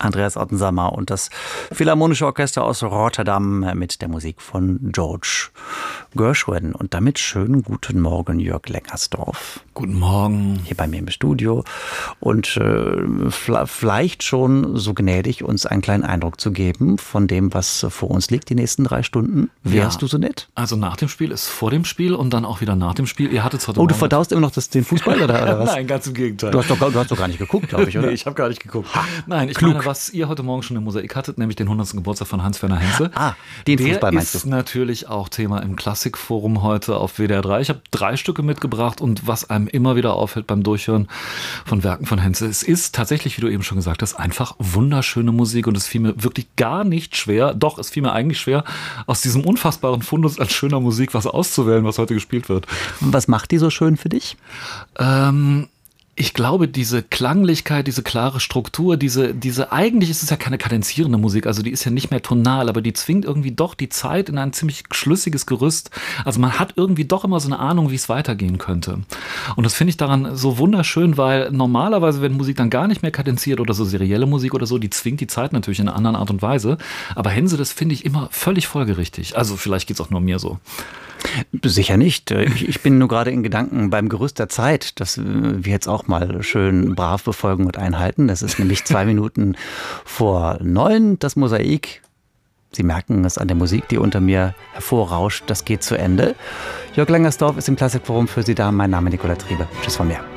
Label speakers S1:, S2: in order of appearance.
S1: Andreas Ottensammer und das Philharmonische Orchester aus Rotterdam mit der Musik von George Gershwin. Und damit schönen guten Morgen, Jörg Lengersdorf.
S2: Guten Morgen.
S1: Hier bei mir im Studio. Und vielleicht schon so gnädig, uns einen kleinen Eindruck zu geben von dem, was vor uns liegt, die nächsten 3 Stunden. Wärst du so nett?
S2: Also nach dem Spiel ist vor dem Spiel und dann auch wieder nach dem Spiel. Ihr hattet es heute
S1: Morgen. Du verdaust immer noch den Fußball oder was?
S2: Nein, ganz im Gegenteil.
S1: Du hast doch gar nicht geguckt, glaube ich, oder?
S2: Nee, ich habe gar nicht geguckt. Nein, ich meine, was ihr heute Morgen schon im Mosaik hattet, nämlich den 100. Geburtstag von Hans-Werner Henze.
S1: Den Fußball meinst du?
S2: Der ist natürlich auch Thema im Klassikforum heute auf WDR 3. Ich habe 3 Stücke mitgebracht und was einem immer wieder auffällt beim Durchhören von Werken von Henze, es ist tatsächlich, wie du eben schon gesagt hast, einfach wunderschöne Musik und es fiel mir wirklich gar nicht schwer, doch, es fiel mir eigentlich schwer, aus diesem unfassbaren Fundus an schöner Musik was auszuwählen, was heute gespielt wird.
S1: Was macht die so schön für dich?
S2: Ich glaube, diese Klanglichkeit, diese klare Struktur, diese eigentlich ist es ja keine kadenzierende Musik, also die ist ja nicht mehr tonal, aber die zwingt irgendwie doch die Zeit in ein ziemlich schlüssiges Gerüst. Also man hat irgendwie doch immer so eine Ahnung, wie es weitergehen könnte. Und das finde ich daran so wunderschön, weil normalerweise, wenn Musik dann gar nicht mehr kadenziert oder so serielle Musik oder so, die zwingt die Zeit natürlich in einer anderen Art und Weise. Aber Hense, das finde ich immer völlig folgerichtig. Also vielleicht geht es auch nur mir so.
S1: Sicher nicht. Ich bin nur gerade in Gedanken beim Gerüst der Zeit, das wir jetzt auch mal schön brav befolgen und einhalten. Das ist nämlich 2 Minuten vor 9, das Mosaik. Sie merken es an der Musik, die unter mir hervorrauscht. Das geht zu Ende. Jörg Lengersdorf ist im Klassikforum für Sie da. Mein Name ist Nicola Triebe. Tschüss von mir.